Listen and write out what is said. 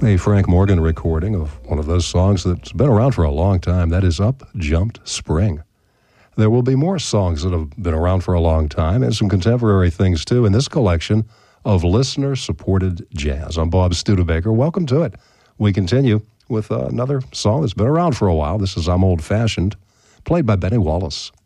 A Frank Morgan recording of one of those songs that's been around for a long time. That is Up Jumped Spring. There will be more songs that have been around for a long time and some contemporary things too in this collection of listener-supported jazz. I'm Bob Studebaker. Welcome to it. We continue with another song that's been around for a while. This is I'm Old Fashioned, played by Benny Wallace.